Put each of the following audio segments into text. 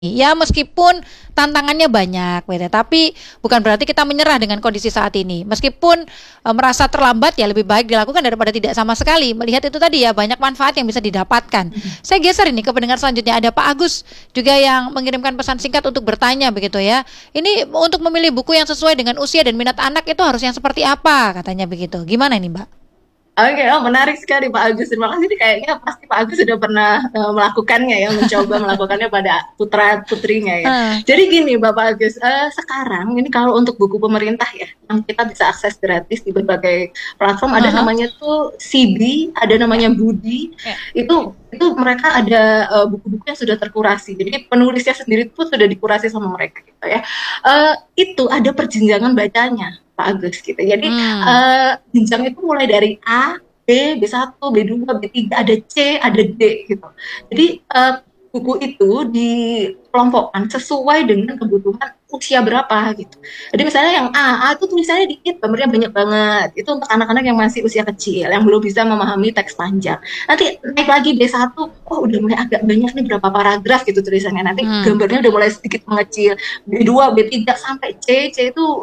Ya meskipun tantangannya banyak, gitu. Tapi bukan berarti kita menyerah dengan kondisi saat ini. Meskipun merasa terlambat, ya lebih baik dilakukan daripada tidak sama sekali. Melihat itu tadi ya, banyak manfaat yang bisa didapatkan. Saya geser ini ke pendengar selanjutnya, ada Pak Agus juga yang mengirimkan pesan singkat untuk bertanya begitu ya. Ini untuk memilih buku yang sesuai dengan usia dan minat anak itu harus yang seperti apa, katanya begitu. Gimana ini, Mbak? Oke, oh menarik sekali Pak Agus. Terima kasih. Ini kayaknya pasti Pak Agus sudah pernah melakukannya ya, mencoba melakukannya pada putra putrinya ya. Ah, Jadi gini Bapak Agus, sekarang ini kalau untuk buku pemerintah ya, yang kita bisa akses gratis di berbagai platform, ada aha, namanya tuh CB, ada ya, namanya Budi. ya. Itu mereka ada buku-buku yang sudah terkurasi. Jadi penulisnya sendiri pun sudah dikurasi sama mereka gitu ya. Itu ada perjenjangan bacanya. Pak Agus gitu. Jadi Hmm, jenjang itu mulai dari A, B1, B2, B3, ada C, ada D gitu. Jadi buku itu dikelompokkan sesuai dengan kebutuhan usia berapa gitu. Jadi misalnya yang A itu tulisannya dikit, gambarnya banyak banget. Itu untuk anak-anak yang masih usia kecil, yang belum bisa memahami teks panjang. Nanti naik lagi B1, oh udah mulai agak banyak nih berapa paragraf gitu tulisannya. Nanti hmm. gambarnya udah mulai sedikit mengecil. B2, B3 sampai C. C itu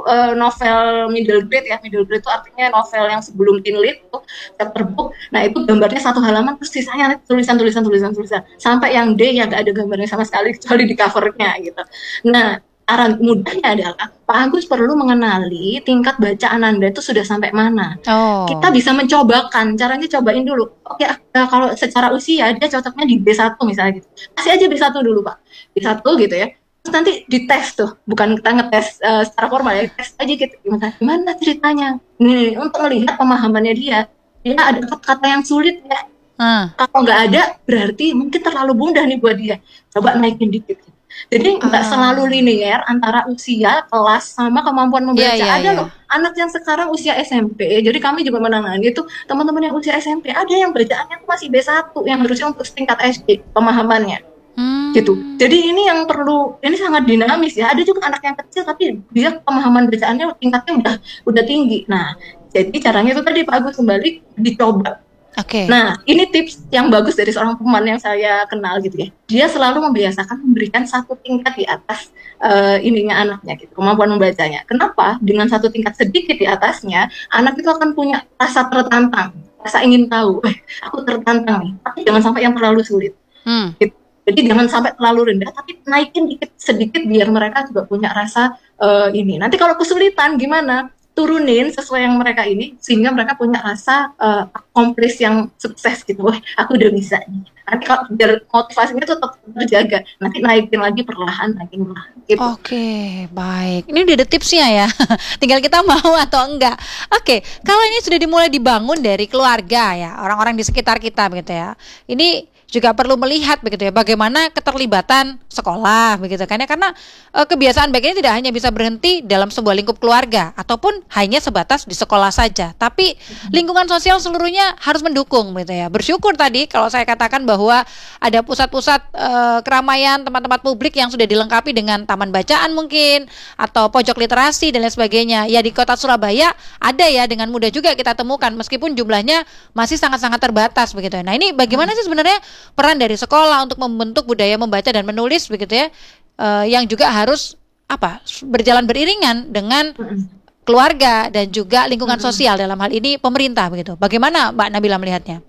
novel middle grade ya. Middle grade itu artinya novel yang sebelum teen lit itu chapter book. Nah, itu gambarnya satu halaman terus sisanya tulisan. Sampai yang D yang nggak ada gambarnya sama sekali kecuali di covernya gitu. Nah, cara mudahnya adalah Pak Agus perlu mengenali tingkat baca Ananda itu sudah sampai mana. Kita Oh, bisa mencobakan, caranya cobain dulu. Oke, kalau secara usia dia cocoknya di B1 misalnya gitu. Kasih aja B1 dulu, Pak. B1 gitu ya. Terus nanti dites tuh, bukan kita ngetes secara formal ya, tes aja gitu. Gimana ceritanya? Nih, untuk melihat pemahamannya dia. Dia ada kata-kata yang sulit ya. ah, Kalau nggak ada, berarti mungkin terlalu mudah nih buat dia. Coba naikin dikit. Jadi nggak selalu ah, linear antara usia, kelas, sama kemampuan ya, membaca. ya, Ada loh ya. anak yang sekarang usia SMP. Jadi kami juga menangani itu teman-teman yang usia SMP. Ada yang bacaannya tuh masih B1, yang harusnya untuk tingkat SD pemahamannya gitu. Hmm. Jadi ini yang perlu, ini sangat dinamis ya. Ada juga anak yang kecil tapi dia pemahaman bacaannya tingkatnya udah tinggi. Nah, jadi caranya itu tadi Pak Agus kembali dicoba. Oke. Nah, ini tips yang bagus dari seorang teman yang saya kenal gitu ya. Dia selalu membiasakan memberikan satu tingkat di atas ininya anaknya gitu, kemampuan membacanya. Kenapa? Dengan satu tingkat sedikit di atasnya, anak itu akan punya rasa tertantang, rasa ingin tahu. Aku tertantang nih, tapi jangan sampai yang terlalu sulit. Hmm. Gitu. Jadi jangan sampai terlalu rendah, tapi naikin dikit sedikit biar mereka juga punya rasa ini. Nanti kalau kesulitan gimana? Turunin sesuai yang mereka ini sehingga mereka punya rasa accomplish yang sukses gitu. Wah, aku udah bisa nih. Nanti kalau biar motivasinya tuh tetap terjaga. Nanti naikin lagi perlahan, naikin perlahan gitu. Oke, baik. Ini udah ada tipsnya ya. Tinggal kita mau atau enggak. Oke, kalau ini sudah dimulai dibangun dari keluarga ya, orang-orang di sekitar kita begitu ya. Ini juga perlu melihat begitu ya, bagaimana keterlibatan sekolah begitu kan ya, karena kebiasaan baik ini tidak hanya bisa berhenti dalam sebuah lingkup keluarga ataupun hanya sebatas di sekolah saja, tapi lingkungan sosial seluruhnya harus mendukung gitu ya. Bersyukur tadi kalau saya katakan bahwa ada pusat-pusat keramaian, tempat-tempat publik yang sudah dilengkapi dengan taman bacaan mungkin atau pojok literasi dan lain sebagainya. Ya di kota Surabaya ada ya, dengan mudah juga kita temukan meskipun jumlahnya masih sangat-sangat terbatas begitu. Nah, ini bagaimana sih sebenarnya peran dari sekolah untuk membentuk budaya membaca dan menulis begitu ya, yang juga harus berjalan beriringan dengan keluarga dan juga lingkungan sosial, dalam hal ini pemerintah begitu. Bagaimana Mbak Nabila melihatnya?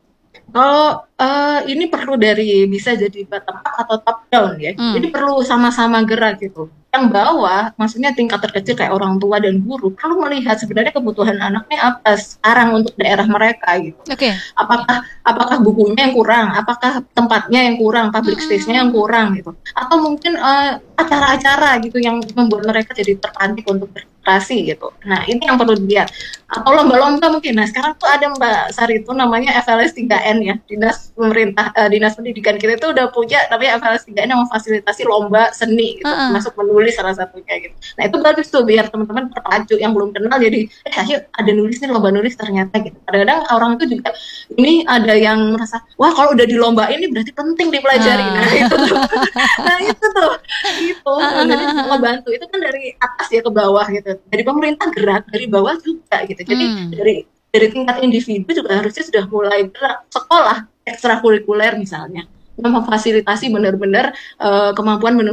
Kalau ini perlu dari bisa jadi bottom up atau top down ya. Hmm, Jadi perlu sama-sama gerak gitu. Yang bawah, maksudnya tingkat terkecil kayak orang tua dan guru, perlu melihat sebenarnya kebutuhan anaknya apa sekarang untuk daerah mereka gitu. oke. Apakah bukunya yang kurang, apakah tempatnya yang kurang, public space-nya yang Mm-mm. kurang gitu. Atau mungkin acara-acara gitu yang membuat mereka jadi tertarik untuk berkreasi gitu. Nah, ini yang perlu dilihat. Atau lomba-lomba mungkin. Nah, sekarang tuh ada Mbak Sari itu namanya FLS 3N ya. Dinas Pendidikan kita itu udah punya namanya FLS 3N yang memfasilitasi lomba seni gitu, Uh-uh. termasuk menulis salah satunya gitu. Nah, itu bagus tuh biar teman-teman terpacu yang belum kenal jadi ayo ada nulis nih, lomba nulis ternyata gitu. Kadang-kadang orang itu juga ini ada yang merasa wah kalau udah dilombain ini berarti penting dipelajari. Nah, Ah. itu tuh. Nah, itu tuh gitu. Jadi ngebantu itu kan dari atas ya ke bawah gitu. Dari pemerintah gerak, dari bawah juga gitu. Jadi Hmm. dari tingkat individu juga harusnya sudah mulai gerak. Sekolah ekstrakurikuler misalnya memfasilitasi benar-benar kemampuan